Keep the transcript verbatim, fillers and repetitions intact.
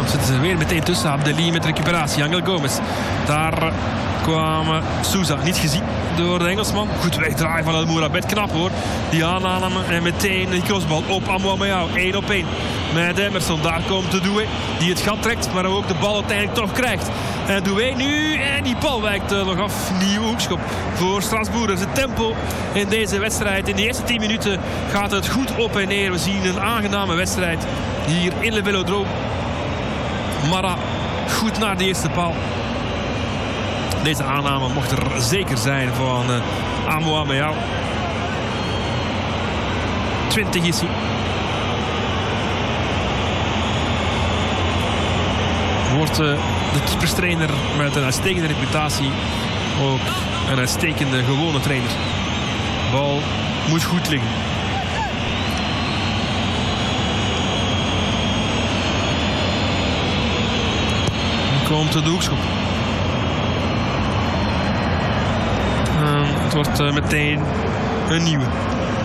zitten ze weer meteen tussen. Abdelli met recuperatie. Angel Gomez. Daar kwam Sousa. Niet gezien door de Engelsman. Goed wegdraaien van El Mourabet. Knap hoor. Die aannamen en meteen die crossbal op Amoameyao. één op één met Emerson. Daar komt de Doué die het gat trekt. Maar ook de bal uiteindelijk toch krijgt. En Doué nu. En die bal wijkt uh, nog af. Nieuw hoekschop voor Strasbourg. Dus het tempo in deze wedstrijd. In de eerste tien minuten gaat het goed op en neer. We zien een aangename wedstrijd hier in de Velodrome. Mara goed naar de eerste paal. Deze aanname mocht er zeker zijn van uh, Amoameyao. twintig is hij. Wordt uh, de keeperstrainer met een uitstekende reputatie ook een uitstekende gewone trainer. Bal moet goed liggen. Dan komt de hoekschop. Uh, het wordt uh, meteen een nieuwe.